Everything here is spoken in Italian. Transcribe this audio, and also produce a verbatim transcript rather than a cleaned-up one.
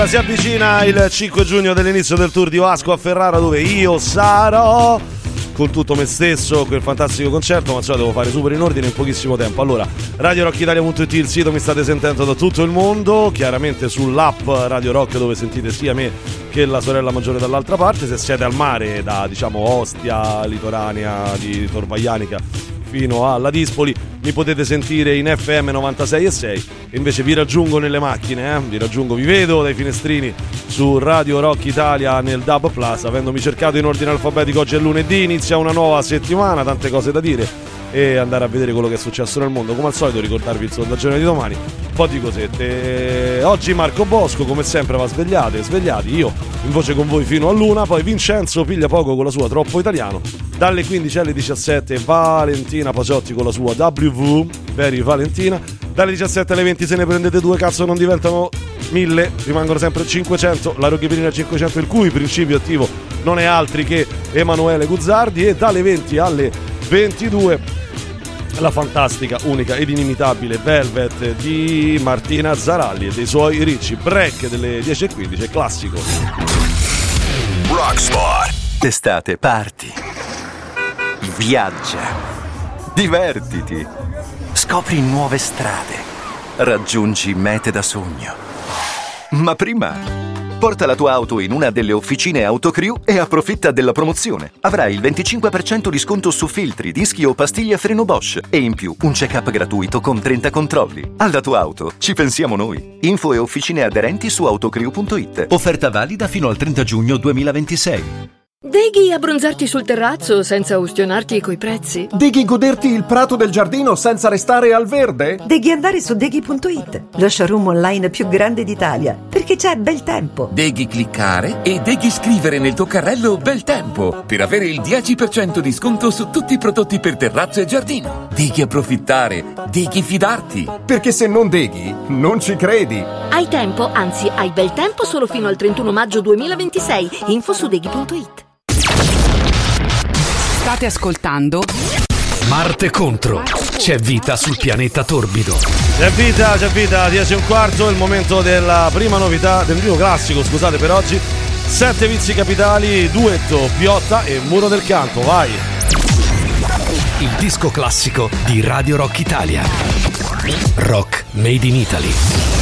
Si avvicina il cinque giugno dell'inizio del tour di Oasco a Ferrara, dove io sarò con tutto me stesso, quel fantastico concerto, ma so devo fare super in ordine in pochissimo tempo. Allora, radio rock italia punto it, il sito, mi state sentendo da tutto il mondo, chiaramente sull'app Radio Rock, dove sentite sia me che la sorella maggiore dall'altra parte. Se siete al mare, da diciamo Ostia, litoranea di Tor Vaianica fino alla Dispoli, mi potete sentire in F M novantasei e sei. Invece vi raggiungo nelle macchine, eh? vi raggiungo, vi vedo dai finestrini su Radio Rock Italia nel Dub Plus. Avendomi cercato in ordine alfabetico, oggi è lunedì, inizia una nuova settimana, tante cose da dire e andare a vedere quello che è successo nel mondo. Come al solito, ricordarvi il sondaggio di domani, un po' di cosette. Oggi Marco Bosco, come sempre, va svegliate, svegliati, io in voce con voi fino all'una, poi Vincenzo piglia poco con la sua Troppo Italiano, dalle quindici alle diciassette Valentina Paciotti con la sua W V, Very Valentina, dalle diciassette alle venti se ne prendete due, cazzo non diventano mille, rimangono sempre cinquecento, la Roghipirina cinquecento, il cui principio attivo non è altri che Emanuele Guzzardi, e dalle venti alle ventidue la fantastica, unica ed inimitabile Velvet di Martina Zaralli e dei suoi ricci. Break delle dieci e quindici, classico Rockspot. D'estate parti, viaggia, divertiti, scopri nuove strade, raggiungi mete da sogno. Ma prima porta la tua auto in una delle officine Autocrew e approfitta della promozione. Avrai il venticinque per cento di sconto su filtri, dischi o pastiglie a freno Bosch e in più un check-up gratuito con trenta controlli. Alla tua auto ci pensiamo noi. Info e officine aderenti su autocrew punto it. Offerta valida fino al trenta giugno duemilaventisei. Deghi abbronzarti sul terrazzo senza ustionarti coi prezzi? Deghi goderti il prato del giardino senza restare al verde? Deghi andare su deghi punto it, lo showroom online più grande d'Italia, perché c'è bel tempo. Deghi cliccare e deghi scrivere nel tuo carrello bel tempo per avere il dieci per cento di sconto su tutti i prodotti per terrazzo e giardino. Deghi approfittare, deghi fidarti. Perché se non deghi, non ci credi. Hai tempo, anzi hai bel tempo solo fino al trentuno maggio duemilaventisei. Info su deghi punto it. State ascoltando Marte contro. C'è vita sul pianeta torbido. C'è vita, c'è vita, dieci e un quarto, il momento della prima novità, del primo classico, scusate, per oggi. Sette vizi capitali, duetto Piotta e Muro del Canto, vai. Il disco classico di Radio Rock Italia. Rock Made in Italy.